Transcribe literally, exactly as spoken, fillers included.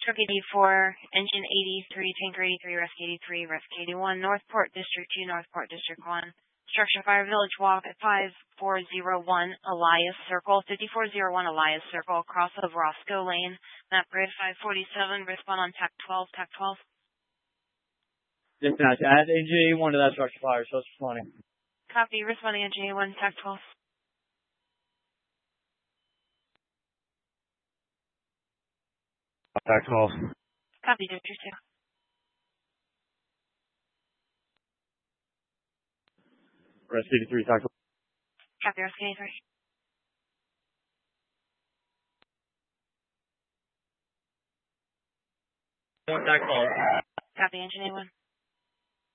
Truck eighty-four, Engine eighty-three, Tanker eighty-three, Rescue eighty-three, Rescue eighty-one, Northport District two, Northport District one. Structure Fire Village Walk at five four zero one Elias Circle, fifty-four oh one Elias Circle, cross of Roscoe Lane, map grid five forty-seven, respond on T A C twelve, T A C twelve. Dispatch, add Engine eighty-one to that structure fire, so it's responding. Copy, responding Engine eighty-one, T A C twelve. T A C twelve. Copy, District two. Rescue eighty-three, T A C twelve. Copy, Rescue eighty-three. One T A C twelve. Copy, Engine eighty-one.